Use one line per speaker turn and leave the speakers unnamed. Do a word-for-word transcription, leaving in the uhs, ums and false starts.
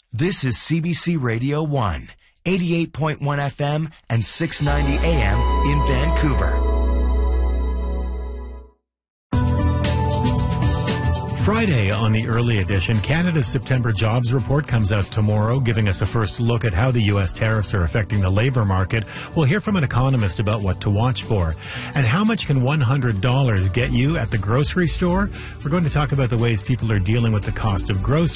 This is C B C Radio one, eighty-eight point one F M and six ninety A M in Vancouver.
Friday on the early edition, Canada's September jobs report comes out tomorrow, giving us a first look at how the U S tariffs are affecting the labor market. We'll hear from an economist about what to watch for. And how much can one hundred dollars get you at the grocery store? We're going to talk about the ways people are dealing with the cost of groceries.